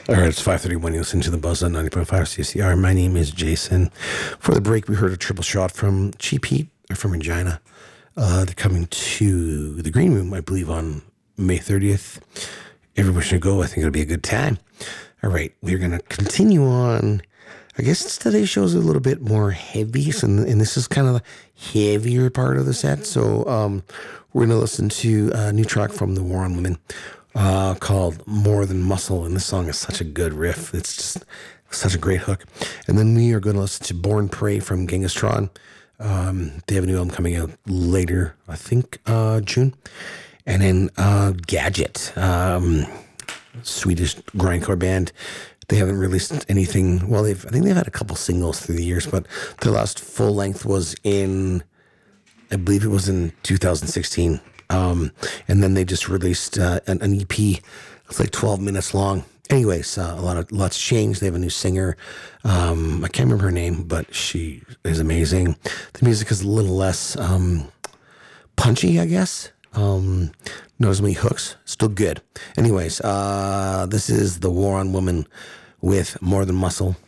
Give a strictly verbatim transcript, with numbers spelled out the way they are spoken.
All right, it's five thirty-one. You listen to the Buzz on ninety point five C C R. My name is Jason. For the break, we heard a triple shot from Cheap Heat. They're from Regina. Uh, they're coming to the Green Room, I believe, on May thirtieth. Everyone should go. I think it'll be a good time. All right, we're going to continue on. I guess today's show is a little bit more heavy, so, and this is kind of the heavier part of the set. So um, we're going to listen to a new track from The War on Women. Uh, called More Than Muscle, and this song is such a good riff. It's just such a great hook. And then we are going to listen to Born Prey from Genghis Tron. Um, they have a new album coming out later, I think uh, June. And then uh, Gadget, um, Swedish grindcore band. They haven't released anything. Well, they've I think they've had a couple singles through the years, but their last full length was in, I believe it was in two thousand sixteen. Um, and then they just released uh, an, an E P. It's like twelve minutes long. Anyways, uh, a lot of lots changed. They have a new singer. Um, I can't remember her name, but she is amazing. The music is a little less um, punchy, I guess. Um, not as many hooks. Still good. Anyways, uh, this is The War on Women with More Than Muscle.